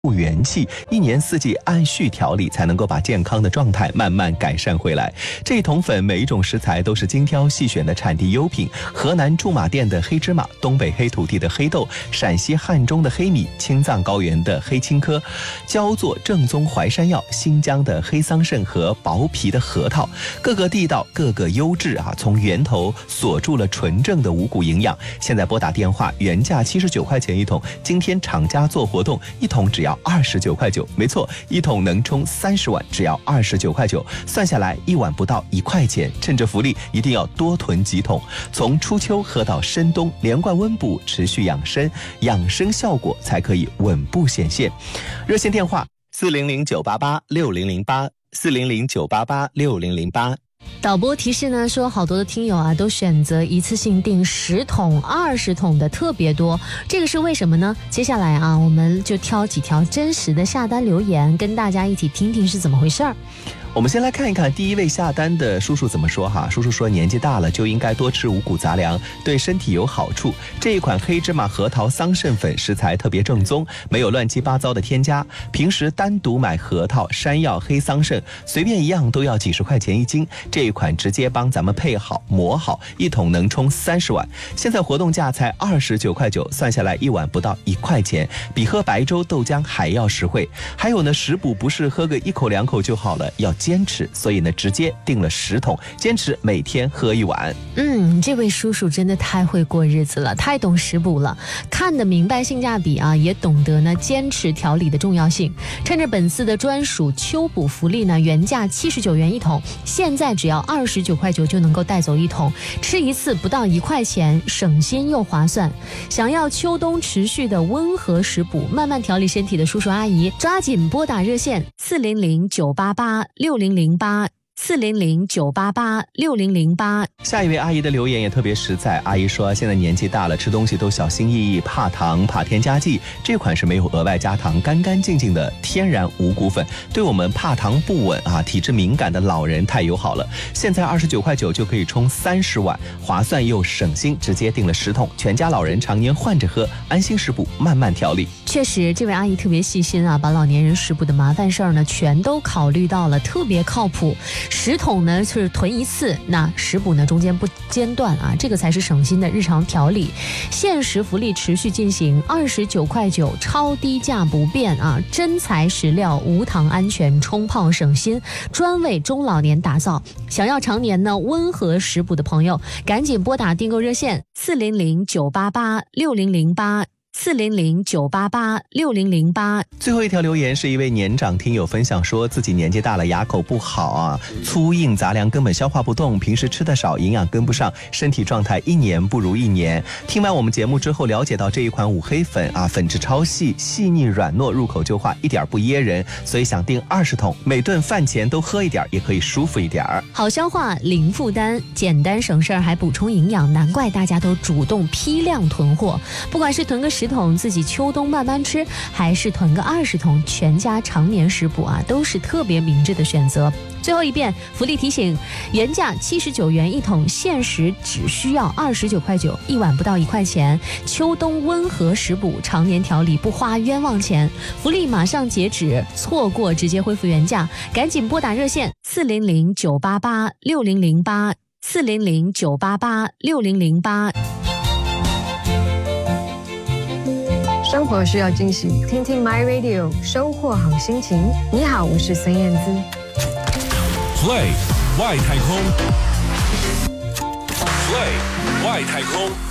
补元气，1年4季按序调理，才能够把健康的状态慢慢改善回来。这一桶粉每一种食材都是精挑细选的产地优品，河南驻马店的黑芝麻，东北黑土地的黑豆，陕西汉中的黑米，青藏高原的黑青稞，焦作正宗淮山药，新疆的黑桑葚和薄皮的核桃，各个地道，各个优质啊，从源头锁住了纯正的五谷营养。现在拨打电话，原价79块钱一桶，今天厂家做活动，一桶只要29块9，没错，一桶能冲30碗，只要29块9，算下来1碗不到1块钱。趁着福利，一定要多囤几桶，从初秋喝到深冬，连贯温补，持续养生，养生效果才可以稳步显现。热线电话400-988-6008，400-988-6008。 导播提示呢说，好多的听友啊都选择一次性订10桶、20桶的特别多，这个是为什么呢？接下来啊，我们就挑几条真实的下单留言，跟大家一起听听是怎么回事儿。 我们先来看一看第一位下单的叔叔怎么说哈。叔叔说，年纪大了就应该多吃五谷杂粮，对身体有好处。这一款黑芝麻核桃桑葚粉食材特别正宗，没有乱七八糟的添加。平时单独买核桃、山药、黑桑葚，随便一样都要几十块钱一斤。这一款直接帮咱们配好磨好，一桶能冲30碗。现在活动价才29块9，算下来1碗不到1块钱，比喝白粥豆浆还要实惠。还有呢，食补不是喝个1口2口就好了，要坚持，所以呢直接订了10桶，坚持每天喝1碗。 这位叔叔真的太会过日子了，太懂食补了，看得明白性价比啊，也懂得呢坚持调理的重要性。趁着本次的专属秋补福利呢，原价79元一桶，现在只要29块9就能够带走一桶，吃一次不到1块钱，省心又划算。想要秋冬持续的温和食补，慢慢调理身体的叔叔阿姨，抓紧拨打热线400-988-6008，400-988-6008。 下一位阿姨的留言也特别实在，阿姨说现在年纪大了，吃东西都小心翼翼，怕糖怕添加剂，这款是没有额外加糖，干干净净的天然五谷粉，对我们怕糖不稳啊、体质敏感的老人太友好了。现在29块9就可以冲30碗，划算又省心，直接订了10桶，全家老人常年换着喝，安心食补，慢慢调理。确实，这位阿姨特别细心啊，把老年人食补的麻烦事儿呢全都考虑到了，特别靠谱。10桶呢是囤一次，那食补呢中间不间断啊，这个才是省心的日常调理。限时福利持续进行，29块9，超低价不变啊！真材实料，无糖安全，冲泡省心，专为中老年打造。想要常年呢温和食补的朋友，赶紧拨打订购热线400-988-6008，400-988-6008。最后一条留言是一位年长听友分享说，自己年纪大了，牙口不好啊，粗硬杂粮根本消化不动，平时吃的少，营养跟不上，身体状态1年不如1年。听完我们节目之后，了解到这一款五黑粉啊，粉质超细，细腻软糯，入口就化，一点不噎人，所以想订20桶，每顿饭前都喝一点，也可以舒服一点。 好消化，零负担，简单省事儿，还补充营养，难怪大家都主动批量囤货。不管是囤个10桶自己秋冬慢慢吃，还是囤个20桶全家常年食补啊，都是特别明智的选择。最后一遍福利提醒，原价79元一桶，限时只需要29块9，一碗不到1块钱，秋冬温和食补，常年调理，不花冤枉钱。福利马上截止，错过直接恢复原价，赶紧拨打热线400-988-6008，400-988-6008。 生活需要惊喜，听听 My Radio， 收获好心情。你好，我是孙燕姿。 Play 外太空， Play 外太空。